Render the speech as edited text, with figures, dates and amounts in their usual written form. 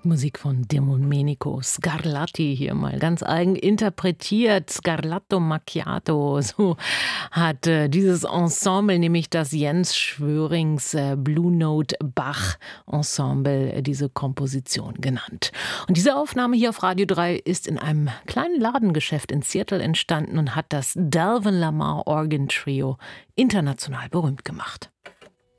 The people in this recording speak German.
Musik von Domenico Scarlatti hier mal ganz eigen interpretiert. Scarlatto Macchiato, so hat dieses Ensemble, nämlich das Jens Schwörings Blue Note Bach Ensemble, diese Komposition genannt. Und diese Aufnahme hier auf Radio 3 ist in einem kleinen Ladengeschäft in Seattle entstanden und hat das Dalvin Lamar Organ Trio international berühmt gemacht.